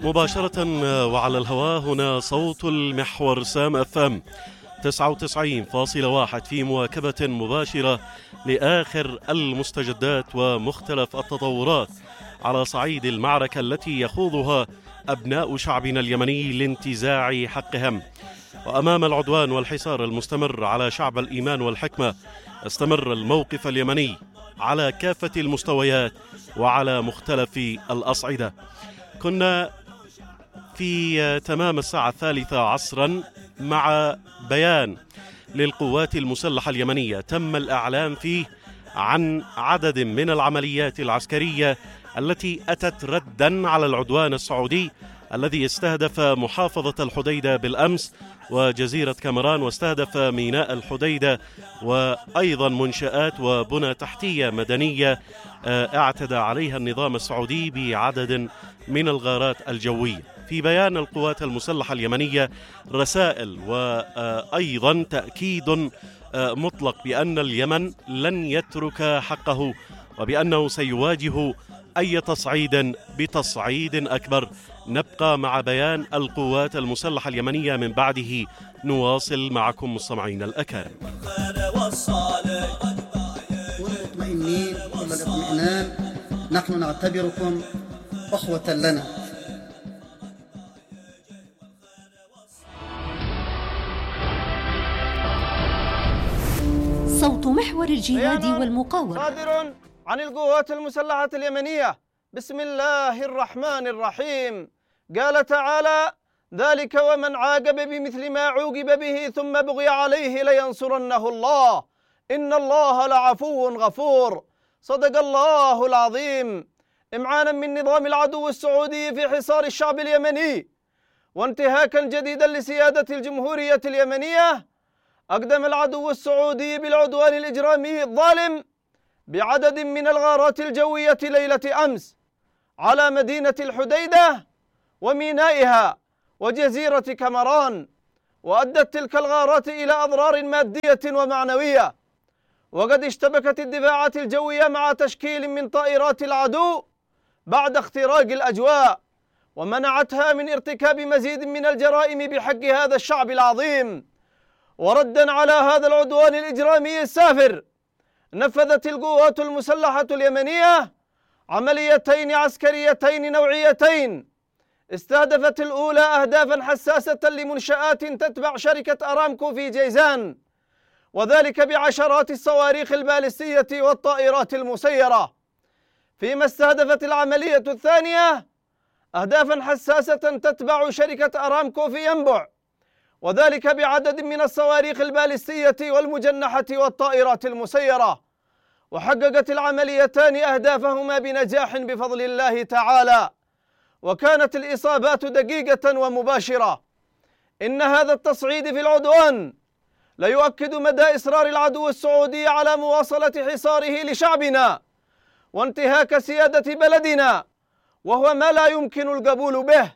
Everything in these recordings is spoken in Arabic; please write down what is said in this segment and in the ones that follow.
مباشرة وعلى الهواء هنا صوت المحور سام أفهم 99.1 في مواكبة مباشرة لآخر المستجدات ومختلف التطورات على صعيد المعركة التي يخوضها أبناء شعبنا اليمني لانتزاع حقهم. وأمام العدوان والحصار المستمر على شعب الإيمان والحكمة، استمر الموقف اليمني على كافة المستويات وعلى مختلف الأصعدة. كنا في تمام الساعة 3 عصرا مع بيان للقوات المسلحة اليمنية تم الإعلان فيه عن عدد من العمليات العسكرية التي أتت ردا على العدوان السعودي الذي استهدف محافظة الحديدة بالأمس وجزيرة كامران، واستهدف ميناء الحديدة وأيضا منشآت وبنى تحتية مدنية اعتدى عليها النظام السعودي بعدد من الغارات الجوية. في بيان القوات المسلحة اليمنية رسائل وأيضا تأكيد مطلق بأن اليمن لن يترك حقه وبأنه سيواجه أي تصعيد بتصعيد أكبر. نبقى مع بيان القوات المسلحة اليمنية، من بعده نواصل معكم مستمعين الأكارم. مطمئنين كل الاطمئنان، نحن نعتبركم أخوة لنا. صوت محور الجهاد والمقاومة صادر عن القوات المسلحة اليمنية بسم الله الرحمن الرحيم. قال تعالى: ذلك ومن عاقب بمثل ما عوقب به ثم بغي عليه لينصرنه الله إن الله لعفو غفور. صدق الله العظيم. إمعانا من نظام العدو السعودي في حصار الشعب اليمني وانتهاكا جديدا لسيادة الجمهورية اليمنية، أقدم العدو السعودي بالعدوان الإجرامي الظالم بعدد من الغارات الجوية ليلة أمس على مدينة الحديدة ومينائها وجزيرة كامران، وأدت تلك الغارات إلى أضرار مادية ومعنوية. وقد اشتبكت الدفاعات الجوية مع تشكيل من طائرات العدو بعد اختراق الأجواء، ومنعتها من ارتكاب مزيد من الجرائم بحق هذا الشعب العظيم. وردا على هذا العدوان الإجرامي السافر، نفذت القوات المسلحة اليمنية عمليتين عسكريتين نوعيتين، استهدفت الأولى أهدافا حساسة لمنشآت تتبع شركة أرامكو في جيزان، وذلك بعشرات الصواريخ البالستية والطائرات المسيرة. فيما استهدفت العملية الثانية أهدافا حساسة تتبع شركة أرامكو في ينبع، وذلك بعدد من الصواريخ البالستية والمجنحة والطائرات المسيرة. وحققت العمليتان أهدافهما بنجاح بفضل الله تعالى، وكانت الإصابات دقيقة ومباشرة. إن هذا التصعيد في العدوان لا يؤكد مدى إصرار العدو السعودي على مواصلة حصاره لشعبنا وانتهاك سيادة بلدنا، وهو ما لا يمكن القبول به،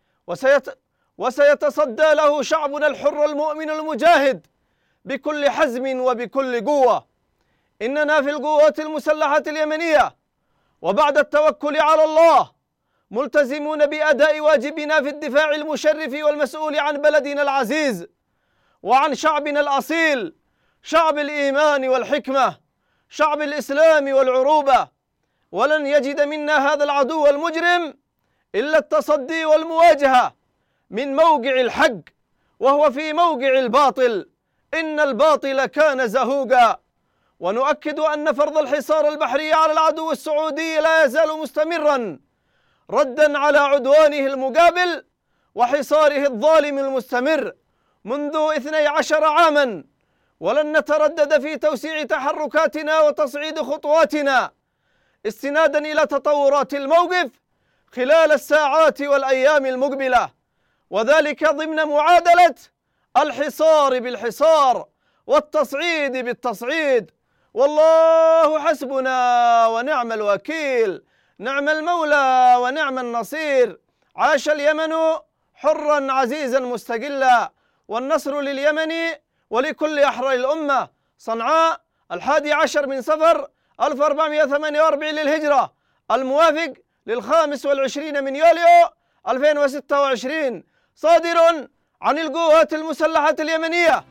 وسيتصدى له شعبنا الحر المؤمن المجاهد بكل حزم وبكل قوة. إننا في القوات المسلحة اليمنية وبعد التوكل على الله ملتزمون بأداء واجبنا في الدفاع المشرف والمسؤول عن بلدنا العزيز وعن شعبنا الأصيل، شعب الإيمان والحكمة، شعب الإسلام والعروبة. ولن يجد منا هذا العدو المجرم إلا التصدي والمواجهة من موقع الحق، وهو في موقع الباطل. إن الباطل كان زهوقا. ونؤكد أن فرض الحصار البحري على العدو السعودي لا يزال مستمرا ردا على عدوانه المقابل وحصاره الظالم المستمر منذ 12 عاما، ولن نتردد في توسيع تحركاتنا وتصعيد خطواتنا استنادا إلى تطورات الموقف خلال الساعات والأيام المقبلة، وذلك ضمن معادلة الحصار بالحصار والتصعيد بالتصعيد. والله حسبنا ونعم الوكيل، نعم المولى ونعم النصير. عاش اليمن حرا عزيزا مستقلا، والنصر لليمن ولكل أحرار الأمة. صنعاء 11 من صفر 1448 للهجرة، الموافق 25 من يوليو 2026 صادر عن القوات المسلحة اليمنية.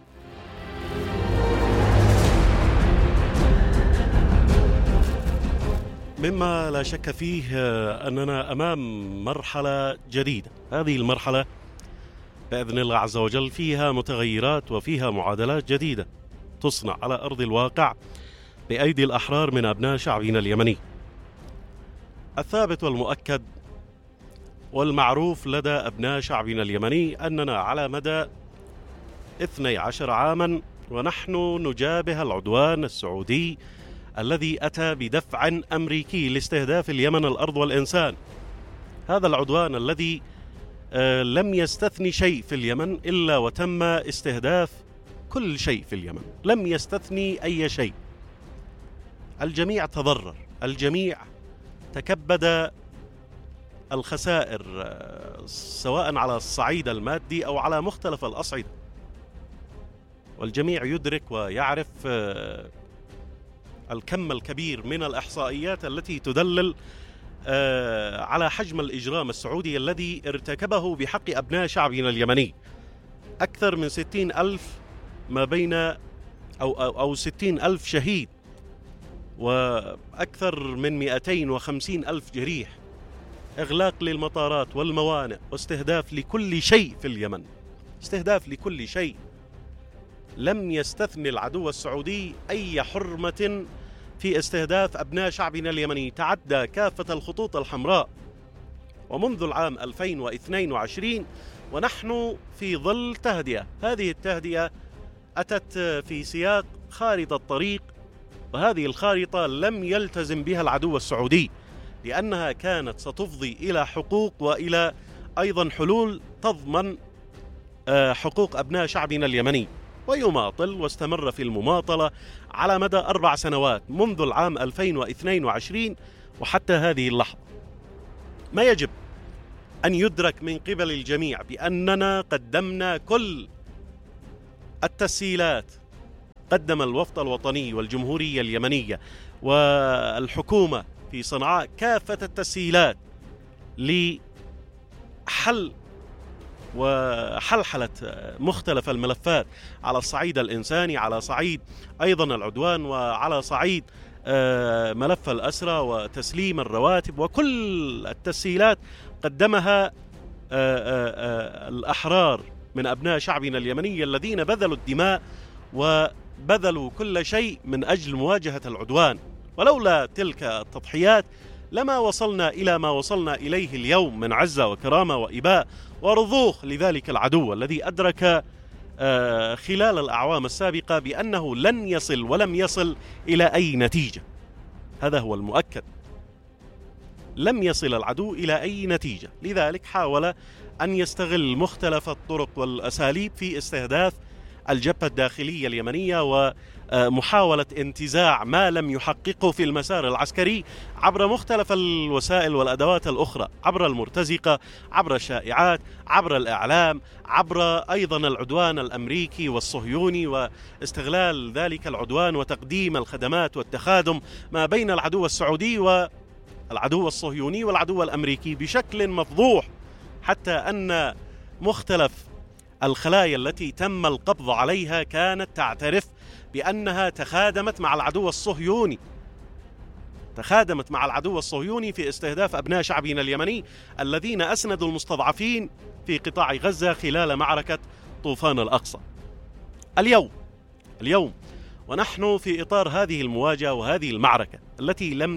مما لا شك فيه أننا أمام مرحلة جديدة. هذه المرحلة بإذن الله عز وجل فيها متغيرات وفيها معادلات جديدة تصنع على أرض الواقع بأيدي الأحرار من أبناء شعبنا اليمني. الثابت والمؤكد والمعروف لدى أبناء شعبنا اليمني أننا على مدى 12 عاما ونحن نجابه العدوان السعودي الذي أتى بدفع أمريكي لاستهداف اليمن الأرض والإنسان. هذا العدوان الذي لم يستثني شيء في اليمن إلا وتم استهداف كل شيء في اليمن، لم يستثني أي شيء. الجميع تضرر، الجميع تكبد الخسائر سواء على الصعيد المادي أو على مختلف الأصعدة، والجميع يدرك ويعرف الكم الكبير من الإحصائيات التي تدلل على حجم الإجرام السعودي الذي ارتكبه بحق أبناء شعبنا اليمني. أكثر من 60,000 ما بين أو 60,000 شهيد وأكثر من 250,000 جريح، إغلاق للمطارات والموانئ واستهداف لكل شيء في اليمن، استهداف لكل شيء. لم يستثني العدو السعودي أي حرمة في استهداف أبناء شعبنا اليمني، تعدى كافة الخطوط الحمراء. ومنذ العام 2022 ونحن في ظل تهدئة، هذه التهدئة أتت في سياق خارطة طريق، وهذه الخارطة لم يلتزم بها العدو السعودي لأنها كانت ستفضي إلى حقوق وإلى أيضا حلول تضمن حقوق أبناء شعبنا اليمني. ويماطل واستمر في المماطلة على مدى 4 سنوات منذ العام 2022 وحتى هذه اللحظة. ما يجب أن يدرك من قبل الجميع بأننا قدمنا كل التسهيلات، قدم الوفد الوطني والجمهورية اليمنية والحكومة في صنعاء كافة التسهيلات لحل وحلحلة مختلف الملفات على الصعيد الإنساني، على صعيد أيضا العدوان، وعلى صعيد ملف الأسرى وتسليم الرواتب، وكل التسهيلات قدمها الأحرار من أبناء شعبنا اليمني الذين بذلوا الدماء وبذلوا كل شيء من أجل مواجهة العدوان. ولولا تلك التضحيات لما وصلنا إلى ما وصلنا إليه اليوم من عزة وكرامة وإباء ورضوخ لذلك العدو الذي أدرك خلال الأعوام السابقة بأنه لن يصل ولم يصل إلى أي نتيجة. هذا هو المؤكد، لم يصل العدو إلى أي نتيجة. لذلك حاول أن يستغل مختلف الطرق والأساليب في استهداف الجبهة الداخلية اليمنية ومحاولة انتزاع ما لم يحققه في المسار العسكري عبر مختلف الوسائل والأدوات الأخرى، عبر المرتزقة، عبر الشائعات، عبر الإعلام، عبر أيضا العدوان الأمريكي والصهيوني واستغلال ذلك العدوان وتقديم الخدمات والتخادم ما بين العدو السعودي والعدو الصهيوني والعدو الأمريكي بشكل مفضوح، حتى أن مختلف الخلايا التي تم القبض عليها كانت تعترف بأنها تخادمت مع العدو الصهيوني، تخادمت مع العدو الصهيوني في استهداف أبناء شعبنا اليمني الذين أسندوا المستضعفين في قطاع غزة خلال معركة طوفان الأقصى. اليوم ونحن في إطار هذه المواجهة وهذه المعركة التي لم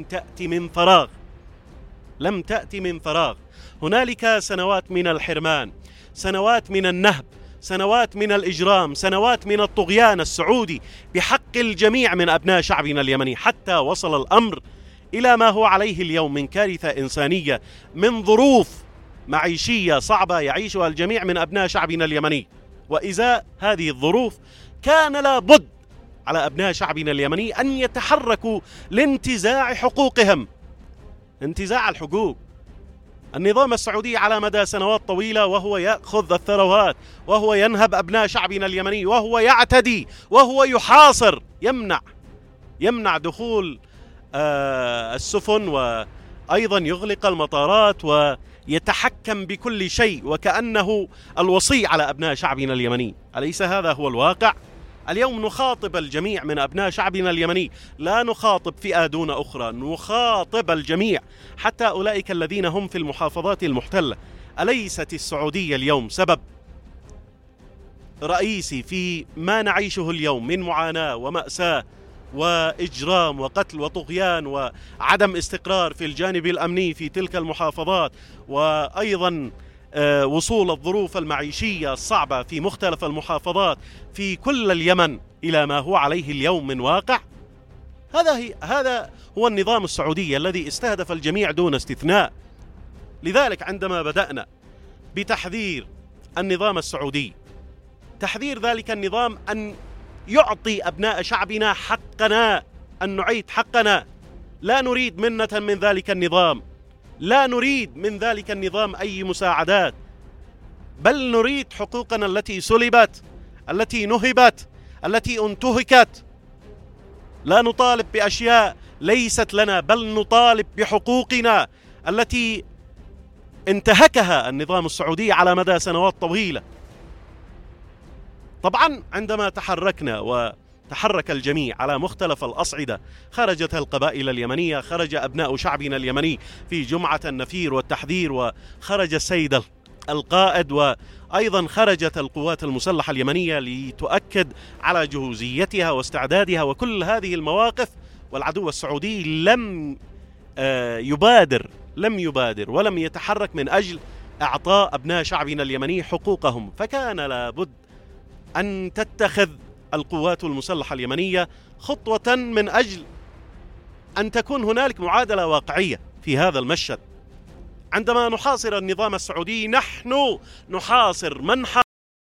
تأتي من فراغ، هنالك سنوات من الحرمان، سنوات من النهب، سنوات من الإجرام، سنوات من الطغيان السعودي بحق الجميع من أبناء شعبنا اليمني، حتى وصل الأمر إلى ما هو عليه اليوم من كارثة إنسانية، من ظروف معيشية صعبة يعيشها الجميع من أبناء شعبنا اليمني. وإزاء هذه الظروف كان لابد على أبناء شعبنا اليمني أن يتحركوا لانتزاع حقوقهم، انتزاع الحقوق. النظام السعودي على مدى سنوات طويلة وهو يأخذ الثروات، وهو ينهب أبناء شعبنا اليمني، وهو يعتدي، وهو يحاصر، يمنع دخول السفن، وأيضا يغلق المطارات يتحكم بكل شيء وكأنه الوصي على أبناء شعبنا اليمني. أليس هذا هو الواقع؟ اليوم نخاطب الجميع من أبناء شعبنا اليمني، لا نخاطب فئة دون أخرى، نخاطب الجميع حتى أولئك الذين هم في المحافظات المحتلة. أليست السعودية اليوم سبب رئيسي في ما نعيشه اليوم من معاناة ومأساة وإجرام وقتل وطغيان وعدم استقرار في الجانب الأمني في تلك المحافظات، وأيضا وصول الظروف المعيشية الصعبة في مختلف المحافظات في كل اليمن إلى ما هو عليه اليوم من واقع؟ هذا هو النظام السعودي الذي استهدف الجميع دون استثناء. لذلك عندما بدأنا بتحذير النظام السعودي، تحذير ذلك النظام أن يعطي أبناء شعبنا حقنا، أن نعيد حقنا. لا نريد منة من ذلك النظام، لا نريد من ذلك النظام أي مساعدات، بل نريد حقوقنا التي سلبت، التي نهبت، التي انتهكت. لا نطالب بأشياء ليست لنا، بل نطالب بحقوقنا التي انتهكها النظام السعودي على مدى سنوات طويلة. طبعا عندما تحركنا وتحرك الجميع على مختلف الأصعدة، خرجت القبائل اليمنية، خرج أبناء شعبنا اليمني في جمعة النفير والتحذير، وخرج السيد القائد، وأيضا خرجت القوات المسلحة اليمنية لتؤكد على جهوزيتها واستعدادها وكل هذه المواقف. والعدو السعودي لم يبادر ولم يتحرك من أجل إعطاء أبناء شعبنا اليمني حقوقهم. فكان لابد أن تتخذ القوات المسلحة اليمنية خطوة من أجل أن تكون هنالك معادلة واقعية في هذا المشهد. عندما نحاصر النظام السعودي، نحن نحاصر من